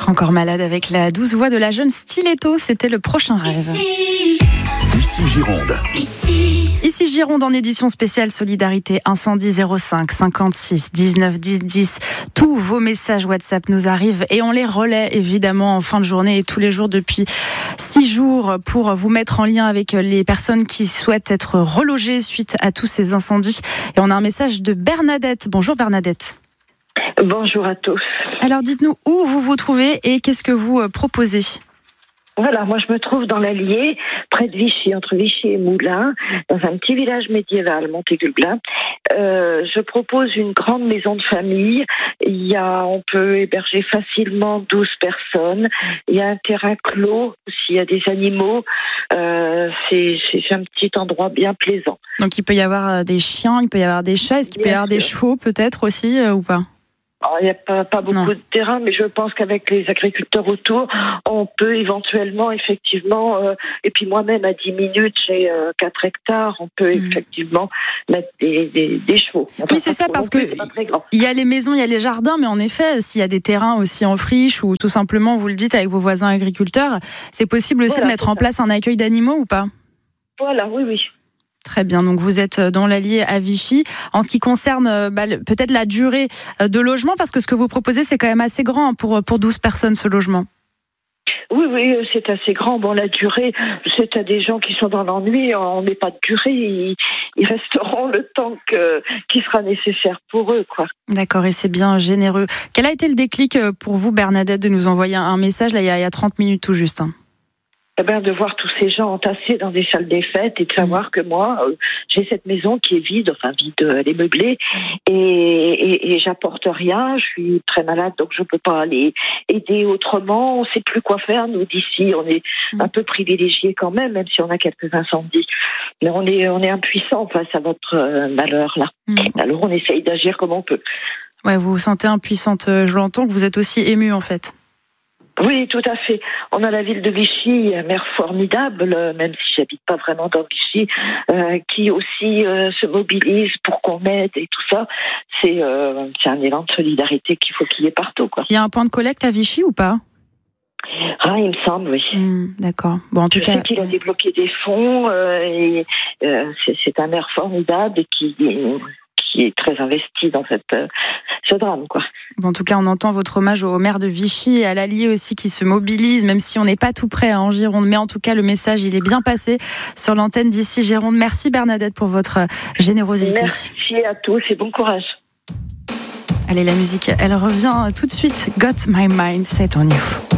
Encore malade avec la douce voix de la jeune Stiletto, c'était le prochain rêve. Ici Gironde. Ici Gironde en édition spéciale Solidarité Incendie 05 56 19 10 10. Tous vos messages WhatsApp nous arrivent et on les relaie évidemment en fin de journée et tous les jours depuis 6 jours pour vous mettre en lien avec les personnes qui souhaitent être relogées suite à tous ces incendies. Et on a un message de Bernadette. Bonjour Bernadette. Bonjour à tous. Alors dites-nous où vous vous trouvez et qu'est-ce que vous proposez ? Voilà, moi je me trouve dans l'Allier, près de Vichy, entre Vichy et Moulins, dans un petit village médiéval, Montégublin. Je propose une grande maison de famille. On peut héberger facilement 12 personnes. Il y a un terrain clos, s'il y a des animaux. C'est un petit endroit bien plaisant. Donc il peut y avoir des chiens, il peut y avoir des chats. Est-ce qu'il peut y avoir des chevaux peut-être aussi ou pas ? Il n'y a pas beaucoup de terrain, mais je pense qu'avec les agriculteurs autour, on peut éventuellement, effectivement, et puis moi-même à 10 minutes, j'ai 4 hectares, on peut effectivement mettre des chevaux. Enfin, oui, c'est ça, parce que il y a les maisons, il y a les jardins, mais en effet, s'il y a des terrains aussi en friche, ou tout simplement, vous le dites avec vos voisins agriculteurs, c'est possible aussi de mettre en place un accueil d'animaux ou pas ? Voilà, oui. Très bien, donc vous êtes dans l'Allier à Vichy. En ce qui concerne peut-être la durée de logement, parce que ce que vous proposez, c'est quand même assez grand pour 12 personnes, ce logement. Oui, c'est assez grand. Bon, la durée, c'est à des gens qui sont dans l'ennui, on met pas de durée, ils resteront le temps qui sera nécessaire pour eux, quoi. D'accord, et c'est bien généreux. Quel a été le déclic pour vous, Bernadette, de nous envoyer un message, là, il y a 30 minutes tout juste de voir tous ces gens entassés dans des salles des fêtes et de savoir que moi, j'ai cette maison qui est vide, elle est meublée, et j'apporte rien, je suis très malade, donc je peux pas aller aider autrement, on sait plus quoi faire, nous d'ici, on est un peu privilégiés quand même si on a quelques incendies, mais on est impuissants face à votre malheur là. Alors on essaye d'agir comme on peut. Ouais, vous vous sentez impuissante, je l'entends, que vous êtes aussi émue en fait. Oui, tout à fait. On a la ville de Vichy, un maire formidable, même si j'habite pas vraiment dans Vichy, qui aussi se mobilise pour qu'on aide et tout ça. C'est un élan de solidarité qu'il y ait partout, quoi. Il y a un point de collecte à Vichy ou pas ? Il me semble, oui. D'accord. Bon, en tout cas, je sais qu'il a débloqué des fonds et c'est un maire formidable et qui est très investi dans ce drame, quoi. Bon, en tout cas, on entend votre hommage au maire de Vichy et à l'Allier aussi qui se mobilise, même si on n'est pas tout près en Gironde. Mais en tout cas, le message, il est bien passé sur l'antenne d'Ici Gironde. Merci Bernadette pour votre générosité. Merci à tous et bon courage. Allez, la musique, elle revient tout de suite. Got My Mind, c'est on y.